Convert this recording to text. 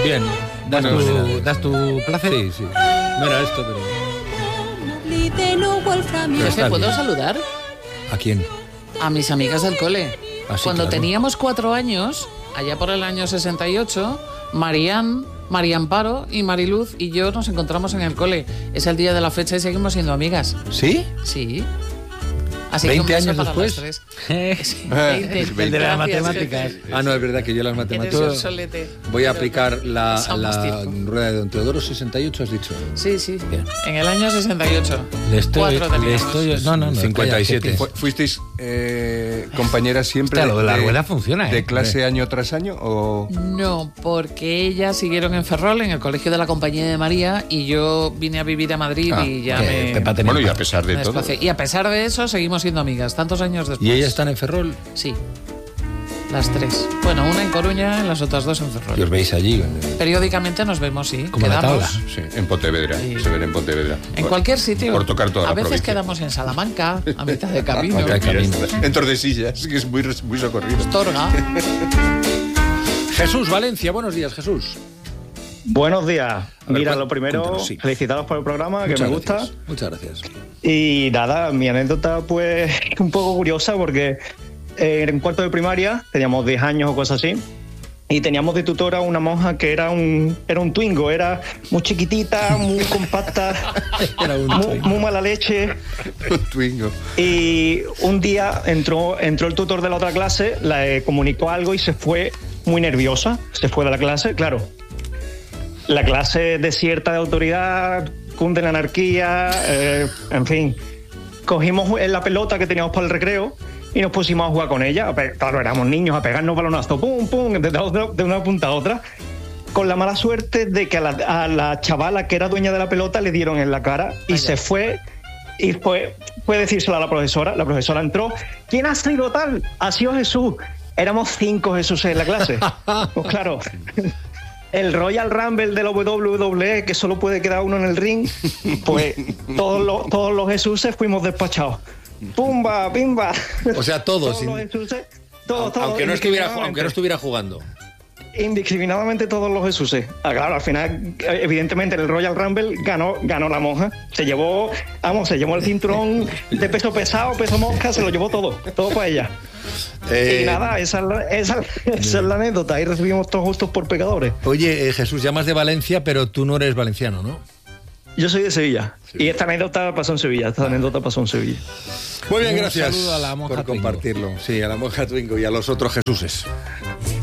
Bien. ¿Das tu placer? Sí. No era esto, pero... ¿Te puedo saludar? ¿A quién? A mis amigas del cole. Sí, Cuando claro. teníamos 4 años, allá por el año 68, María Amparo y Mariluz y yo nos encontramos en el cole. Es el día de la fecha y seguimos siendo amigas. ¿Sí? Sí. Así 20 que un beso años para después. las tres. Sí, 20. El de las Gracias, matemáticas. jefe. Ah, no, es verdad que yo las Eres un matemáticas... solete. Voy a aplicar la Somos tiempo. rueda de Don Teodoro 68, has dicho. Sí, sí. Bien. En el año 68. Le estoy... 4 teníamos. No, 57. calla, ¿Fuisteis compañeras siempre? Hostia, lo de la rueda funciona, ¿De clase año tras año o...? No, porque ellas siguieron en Ferrol, en el colegio de la Compañía de María, y yo vine a vivir a Madrid y ya me Bueno, y a pesar de todo. desplacé. Y a pesar de eso, seguimos siendo amigas, tantos años después. ¿Y ellas están en Ferrol? Sí, las tres. Bueno, una en Coruña y las otras dos en Ferrol. Y os veis allí. Periódicamente nos vemos, sí. Como la quedamos. tabla. Sí, en Pontevedra. Sí. Se ven en Pontevedra. En cualquier sitio. Por tocar toda a la veces provincia. quedamos en Salamanca, a mitad de camino. mitad de camino. En Tordesillas, que es muy socorrido. Astorga. Jesús Valencia, buenos días, Jesús. Buenos días. Mira, lo primero, cuéntanos, sí. felicitaros por el programa, que me gusta. Muchas gracias. Y nada, mi anécdota pues un poco curiosa porque en cuarto de primaria, teníamos 10 años o cosas así, y teníamos de tutora una monja que era un twingo, era muy chiquitita, muy compacta, Era un twingo. muy mala leche. Un twingo. Y un día entró el tutor de la otra clase, le comunicó algo y se fue muy nerviosa, se fue de la clase, claro. La clase desierta de autoridad, cunde la anarquía, en fin. Cogimos la pelota que teníamos para el recreo y nos pusimos a jugar con ella. Claro, éramos niños, a pegarnos balonazos, pum, pum, de una punta a otra. Con la mala suerte de que a la chavala que era dueña de la pelota le dieron en la cara y se fue. Y fue decírselo a la profesora. La profesora entró. ¿Quién ha sido tal? Ha sido Jesús. Éramos 5 Jesús en la clase. Pues claro... El Royal Rumble de la WWE, que solo puede quedar uno en el ring, pues todos los Jesuses fuimos despachados. ¡Pumba, pimba! O sea, todos. Todos los Jesuses, todos, aunque no estuviera jugando. Indiscriminadamente todos los Jesuses. Claro, al final, evidentemente, en el Royal Rumble ganó la monja. Se llevó el cinturón de peso pesado, peso mosca, se lo llevó todo para ella. Y nada, esa es la anécdota. Ahí recibimos todos justos por pecadores. Oye, Jesús, llamas de Valencia, pero tú no eres valenciano, ¿no? Yo soy de Sevilla. Sí. Y esta anécdota pasó en Sevilla. Muy bien, gracias Un saludo a la monja por Twingo. compartirlo. Sí, a la monja Twingo y a los otros Jesuses.